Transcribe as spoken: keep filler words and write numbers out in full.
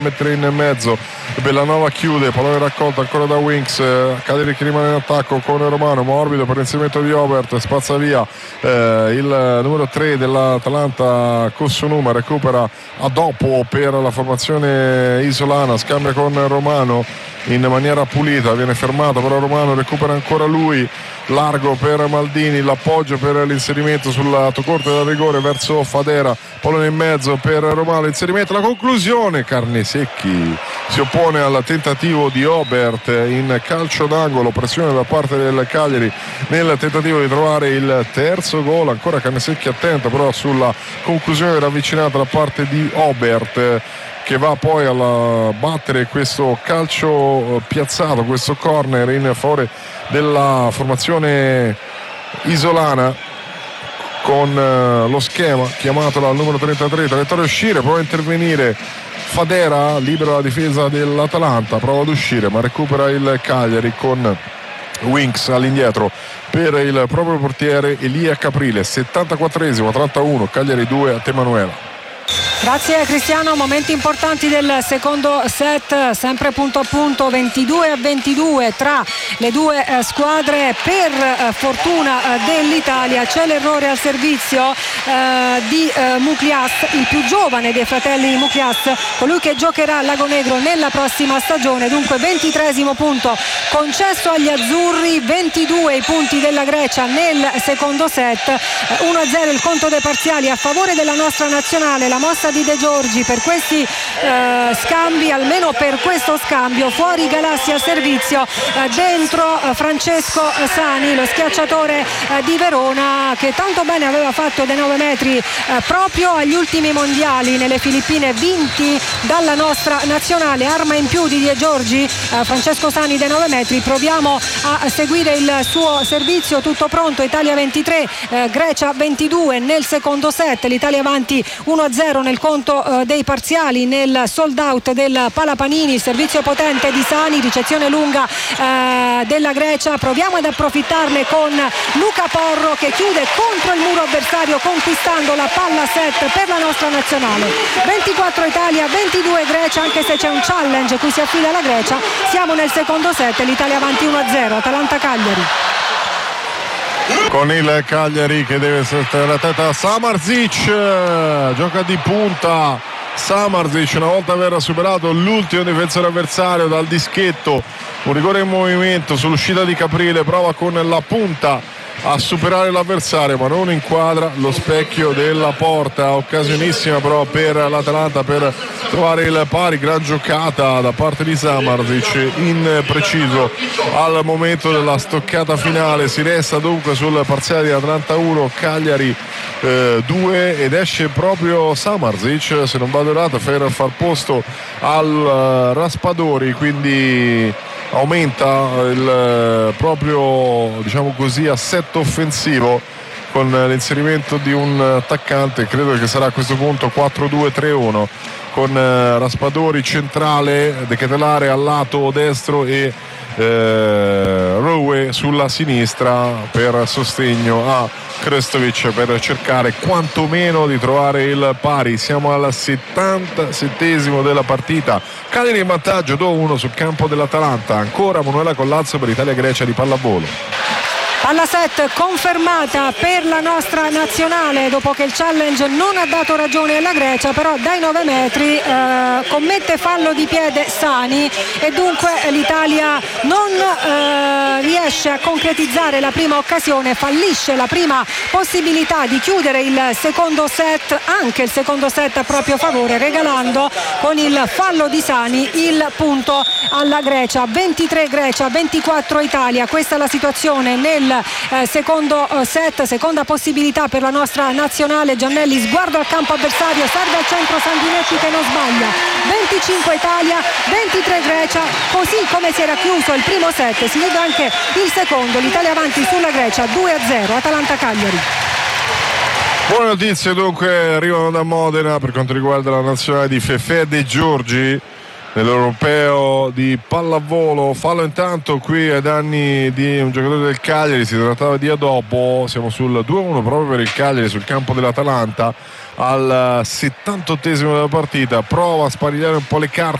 mettere in mezzo. Bellanova chiude, pallone raccolto ancora da Winks, eh, Cagliari che rimane in attacco con Romano, morbido per l'inserimento di Obert, spazza via eh, il numero tre dell'Atalanta Cossonuma, recupera a dopo per la formazione isolana, scambia con Romano in maniera pulita, viene fermato però Romano, recupera ancora lui, largo per Maldini, l'appoggio per l'inserimento sul lato corto del rigore verso Fadera, pallone in mezzo per Romano, l'inserimento, la conclusione, Carnesecchi si oppone al tentativo di Obert in calcio d'angolo, pressione da parte del Cagliari nel tentativo di trovare il terzo gol, ancora Carnesecchi attento però sulla conclusione ravvicinata da parte di Obert, che va poi a battere questo calcio piazzato, questo corner in favore della formazione isolana con lo schema chiamato dal numero trentatré, traiettoria uscire, prova a intervenire Fadera, libera la difesa dell'Atalanta, prova ad uscire ma recupera il Cagliari con Winks all'indietro per il proprio portiere Elia Caprile. Settantaquattresimo, trentuno, Cagliari due, a te Manuela. Grazie Cristiano, momenti importanti del secondo set, sempre punto a punto, ventidue a ventidue tra le due eh, squadre. Per eh, fortuna eh, dell'Italia c'è l'errore al servizio eh, di eh, Muclias, il più giovane dei fratelli Muclias, colui che giocherà a Lago Negro nella prossima stagione. Dunque ventitresimo punto concesso agli azzurri, ventidue i punti della Grecia nel secondo set, eh, uno a zero il conto dei parziali a favore della nostra nazionale. La mossa di De Giorgi per questi eh, scambi, almeno per questo scambio, fuori Galassi al servizio, eh, dentro eh, Francesco Sani, lo schiacciatore eh, di Verona, che tanto bene aveva fatto dei nove metri eh, proprio agli ultimi mondiali nelle Filippine vinti dalla nostra nazionale. Arma in più di De Giorgi, eh, Francesco Sani dei nove metri. Proviamo a seguire il suo servizio, tutto pronto. Italia ventitré, eh, Grecia ventidue nel secondo set, l'Italia avanti uno a zero nel conto eh, dei parziali nel sold out del Palapanini. Servizio potente di Sani, ricezione lunga eh, della Grecia. Proviamo ad approfittarne con Luca Porro, che chiude contro il muro avversario conquistando la palla set per la nostra nazionale. ventiquattro Italia, ventidue Grecia, anche se c'è un challenge cui si affida la Grecia. Siamo nel secondo set, l'Italia avanti uno a zero. Atalanta-Cagliari. Con il Cagliari che deve stare la testa, Samardzic gioca di punta. Samardzic, una volta aver superato l'ultimo difensore avversario dal dischetto, un rigore in movimento sull'uscita di Caprile, prova con la punta a superare l'avversario ma non inquadra lo specchio della porta. Occasionissima però per l'Atalanta per trovare il pari, gran giocata da parte di Samardzic, impreciso al momento della stoccata finale. Si resta dunque sul parziale di Atalanta uno, Cagliari eh, due, ed esce proprio Samardzic, se non vado errato, per far posto al uh, Raspadori, quindi aumenta il proprio, diciamo così, assetto offensivo con l'inserimento di un attaccante. Credo che sarà a questo punto quattro due tre uno con Raspadori centrale, De Ketelare al lato destro e eh, Rowe sulla sinistra per sostegno a Krstovic, per cercare quantomeno di trovare il pari. Siamo al settantasettesimo della partita, Cagliari in vantaggio due a uno sul campo dell'Atalanta. Ancora Manuela Collazzo per Italia-Grecia di pallavolo. Palla set confermata per la nostra nazionale dopo che il challenge non ha dato ragione alla Grecia, però dai nove metri eh, commette fallo di piede Sani e dunque l'Italia non eh, riesce a concretizzare la prima occasione, fallisce la prima possibilità di chiudere il secondo set, anche il secondo set a proprio favore, regalando con il fallo di Sani il punto alla Grecia. ventitré Grecia, ventiquattro Italia, questa è la situazione nel Eh, secondo eh, set, seconda possibilità per la nostra nazionale. Giannelli, sguardo al campo avversario, serve al centro Sanguinetti che non sbaglia. venticinque Italia, ventitré Grecia, così come si era chiuso il primo set si vede anche il secondo, l'Italia avanti sulla Grecia due a zero. Atalanta-Cagliari. Buone notizie dunque arrivano da Modena per quanto riguarda la nazionale di Fefè De Giorgi nell'europeo di pallavolo. Fallo intanto qui ai danni di un giocatore del Cagliari, si trattava di Adopo. Siamo sul due a uno proprio per il Cagliari sul campo dell'Atalanta. al settantottesimo della partita, prova a sparigliare un po' le carte